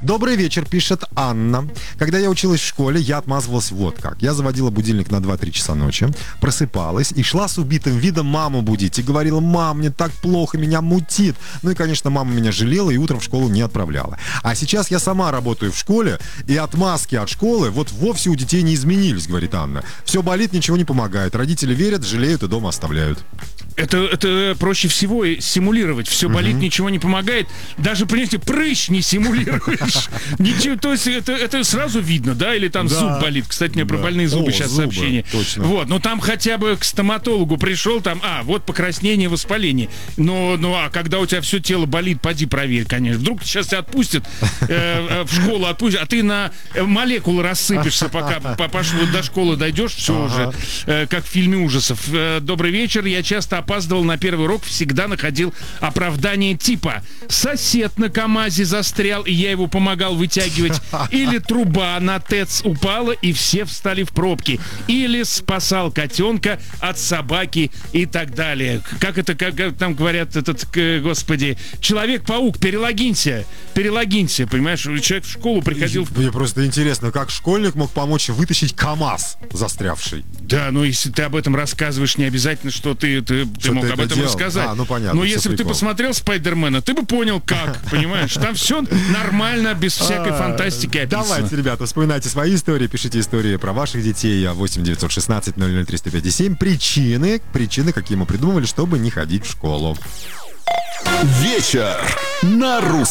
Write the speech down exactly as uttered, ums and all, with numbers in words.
Добрый вечер, пишет Анна. Когда я училась в школе, я отмазывалась вот как. Я заводила будильник на два-три часа ночи, просыпалась и шла с убитым видом маму будить. И говорила: мам, мне так плохо, меня мутит. Ну и, конечно, мама меня жалела и утром в школу не отправляла. А сейчас я сама работаю в школе, и отмазки от школы вот вовсе у детей не изменились, говорит Анна. Все болит, ничего не помогает. Родители верят, жалеют и дома оставляют. Это, это проще всего симулировать. Все болит, угу. Ничего не помогает. Даже, понимаете, прыщ не симулируешь. Ничего, то есть это, это сразу видно, да? Или там да. Зуб болит. Кстати, мне да. про больные зубы О, сейчас зубы, сообщение. Точно. Вот, но там хотя бы к стоматологу пришел, там, а, вот покраснение, воспаление. Но, ну, а когда у тебя все тело болит, поди проверь, конечно. Вдруг сейчас тебя отпустят, э, в школу отпустят, а ты на молекулы рассыпешься, пока пошло до школы дойдешь, все ага. уже, э, как в фильме ужасов. Э, добрый вечер, я часто опаздывал на первый урок, всегда находил оправдание типа: сосед на КамАЗе застрял, и я его помогал вытягивать, или труба на ТЭЦ упала, и все встали в пробки, или спасал котенка от собаки и так далее. Как это, как, как там говорят, этот, господи, Человек-паук, перелогинься, перелогинься, понимаешь, человек в школу приходил... Мне просто интересно, как школьник мог помочь вытащить КамАЗ застрявший? Да, ну если ты об этом рассказываешь, не обязательно, что ты, ты, ты мог об этом делал? рассказать. А, ну понятно. Но если бы ты посмотрел Спайдермена, ты бы понял, как, понимаешь? Там все нормально, без всякой фантастики описано. Давайте, ребята, вспоминайте свои истории, пишите истории про ваших детей. восемь девятьсот шестнадцать ноль ноль триста пять семь. Причины, причины, какие мы придумывали, чтобы не ходить в школу. Вечер на русском.